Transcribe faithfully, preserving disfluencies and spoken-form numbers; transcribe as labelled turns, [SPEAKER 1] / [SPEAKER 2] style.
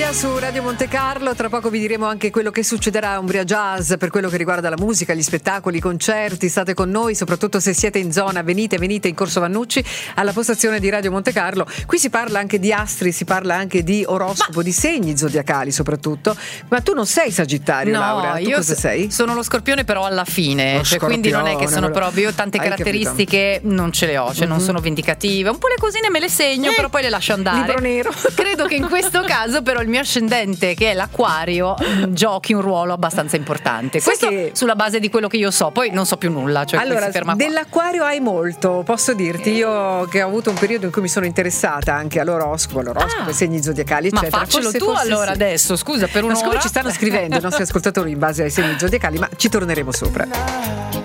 [SPEAKER 1] Puglia su Radio Monte Carlo. Tra poco vi diremo anche quello che succederà a Umbria Jazz per quello che riguarda la musica, gli spettacoli, i concerti. State con noi, soprattutto se siete in zona, venite, venite in Corso Vannucci alla postazione di Radio Monte Carlo. Qui si parla anche di astri, si parla anche di oroscopo, ma... di segni zodiacali soprattutto. Ma tu non sei Sagittario,
[SPEAKER 2] no,
[SPEAKER 1] Laura? Tu
[SPEAKER 2] io
[SPEAKER 1] cosa sei?
[SPEAKER 2] Sono lo Scorpione, però alla fine, cioè, quindi non è che sono però... proprio, io tante
[SPEAKER 1] Hai
[SPEAKER 2] caratteristiche
[SPEAKER 1] capito.
[SPEAKER 2] Non ce le ho, cioè mm-hmm. non sono vendicative. Un po' le cosine me le segno, eh, però poi le lascio andare.
[SPEAKER 1] Libro nero.
[SPEAKER 2] Credo che in questo caso però il mio ascendente, che è l'Acquario, giochi un ruolo abbastanza importante.
[SPEAKER 1] Sai
[SPEAKER 2] questo
[SPEAKER 1] che...
[SPEAKER 2] sulla base di quello che io so, poi non so più nulla, cioè
[SPEAKER 1] allora,
[SPEAKER 2] si ferma
[SPEAKER 1] dell'Acquario hai molto, posso dirti. Io che ho avuto un periodo in cui mi sono interessata anche all'oroscopo, all'oroscopo, ai ah. segni zodiacali,
[SPEAKER 2] ma
[SPEAKER 1] eccetera.
[SPEAKER 2] faccelo
[SPEAKER 1] forse,
[SPEAKER 2] tu
[SPEAKER 1] forse
[SPEAKER 2] allora
[SPEAKER 1] sì.
[SPEAKER 2] adesso, scusa, per un'ora.
[SPEAKER 1] Ma siccome ci stanno scrivendo i nostri ascoltatori in base ai segni zodiacali, ma ci torneremo sopra.